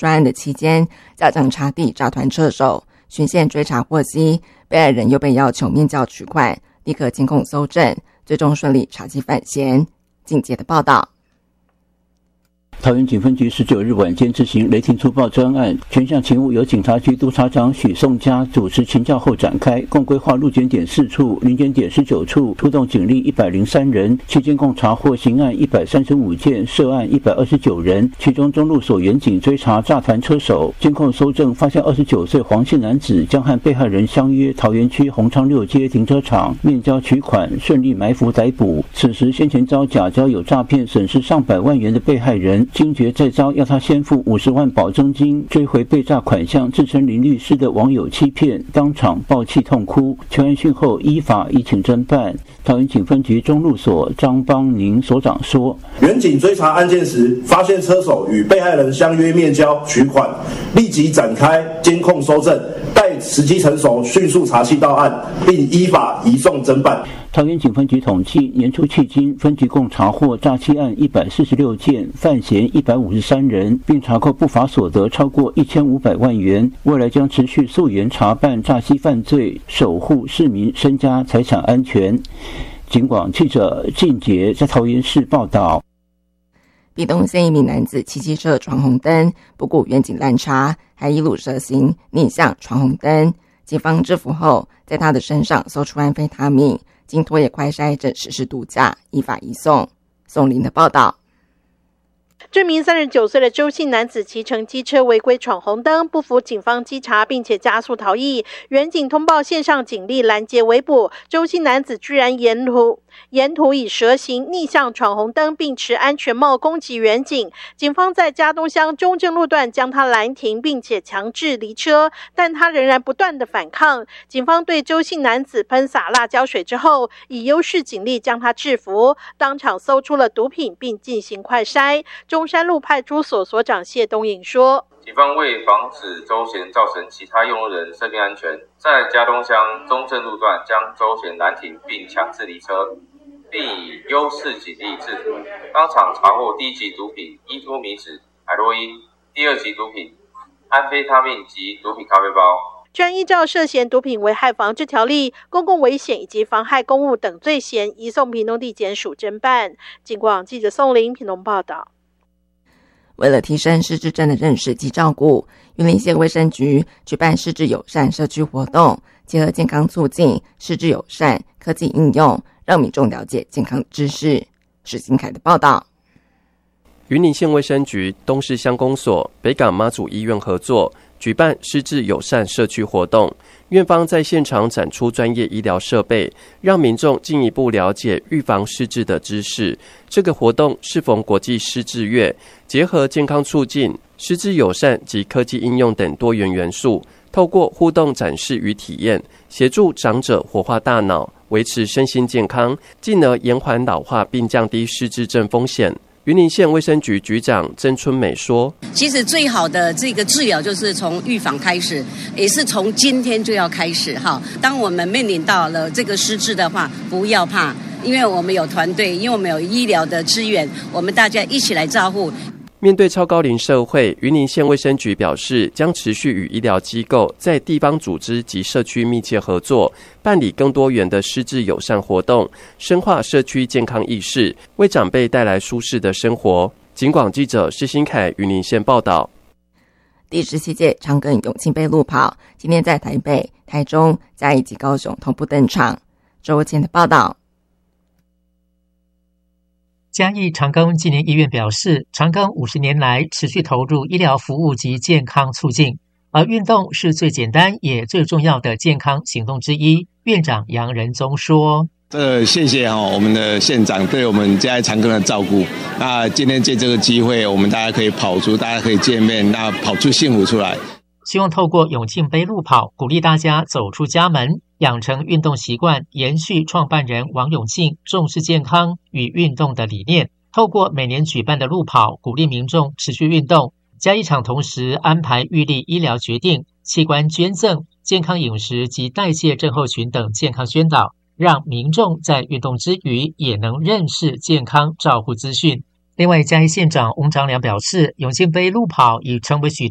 专案的期间，家政查地诈团车手循线追查获悉，被害人又被要求面交取款，立刻监控搜证，最终顺利查缉犯嫌。警界的报道。 桃园警分局19日晚间执行雷霆粗暴专案，全项勤务由警察局督察长许颂嘉主持勤教后展开，共规划路检点4处、临检点19处，出动警力103人，期间共查获刑案135件，涉案129人，其中中路所远警追查诈团车手，监控搜证发现29岁黄姓男子将和被害人相约桃园区宏昌6街停车场面交取款，顺利埋伏逮捕。此时先前遭假交友诈骗损失上百万元的被害人，惊觉再遭要他先付50万保证金追回被诈款项，自称林律师的网友欺骗，当场爆气痛哭。求案讯后依法移请侦办。桃园警分局中路所张邦宁所长说， 远警追查案件时，发现车手与被害人相约面交取款，立即展开监控搜证，待时机成熟，迅速查缉到案，并依法移送侦办。 桃园警分局统计，年初迄今，分局共查获诈欺案146件，犯嫌153人，并查扣不法所得超过1500万元。未来将持续溯源查办诈欺犯罪，守护市民身家财产安全。警广记者靳杰在桃园市报道。 屏东县一名男子骑机车闯红灯，不顾远警拦查，还一路蛇行逆向闯红灯。警方制服后，在他的身上搜出安非他命，经唾液快筛证实是毒驾，依法移送。宋林的报道。 这名39岁的周姓男子骑乘机车违规闯红灯，不服警方稽查，并且加速逃逸。远警通报线上警力拦截围捕，周姓男子居然沿途以蛇行逆向闯红灯，并持安全帽攻击远警。警方在嘉东乡中正路段将他拦停，并且强制离车，但他仍然不断的反抗。警方对周姓男子喷洒辣椒水之后，以优势警力将他制服，当场搜出了毒品，并进行快筛。中山路派出所所长谢东颖说， 警方为防止周贤造成其他用路人生命安全，在嘉东乡中正路段将周贤拦停并强制离车，并以优势警力制服，当场查获第一级毒品依托米酯、海洛因，第二级毒品安非他命及毒品咖啡包。 专依照涉嫌毒品危害防治条例、公共危险以及妨害公务等罪嫌，移送屏东地检署侦办。警广记者宋林屏东报道。 为了提升失智症的认识及照顾，云林县卫生局举办失智友善社区活动，结合健康促进、失智友善、科技应用，让民众了解健康知识。史金凯的报道。 云林县卫生局、东势乡公所、北港妈祖医院合作举办失智友善社区活动，院方在现场展出专业医疗设备，让民众进一步了解预防失智的知识。这个活动适逢国际失智月，结合健康促进、失智友善及科技应用等多元元素，透过互动展示与体验，协助长者活化大脑，维持身心健康，进而延缓老化并降低失智症风险。云林县卫生局局长曾春美说， 其实最好的这个治疗就是从预防开始，也是从今天就要开始哈。当我们面临到了这个失智的话，不要怕，因为我们有团队，因为我们有医疗的资源，我们大家一起来照顾。 面对超高龄社会，云林县卫生局表示，将持续与医疗机构在地方组织及社区密切合作，办理更多元的失智友善活动，深化社区健康意识，为长辈带来舒适的生活。警广记者施新凯云林县报道。 第17届长庚永庆杯路跑今天在台北、台中、嘉义及高雄同步登场。周前的报道。 嘉义长庚纪念医院表示，长庚50年来持续投入医疗服务及健康促进，而运动是最简单也最重要的健康行动之一。院长杨仁宗说， 谢谢我们的县长对我们嘉义长庚的照顾。那今天借这个机会，我们大家可以跑出，大家可以见面，那跑出幸福出来。 希望透过永庆杯路跑，鼓励大家走出家门，养成运动习惯，延续创办人王永庆重视健康与运动的理念。透过每年举办的路跑，鼓励民众持续运动。嘉义场同时安排预立医疗决定、器官捐赠、健康饮食及代谢症候群等健康宣导，让民众在运动之余也能认识健康照护资讯。另外，嘉义县长翁章良表示，永庆杯路跑已成为许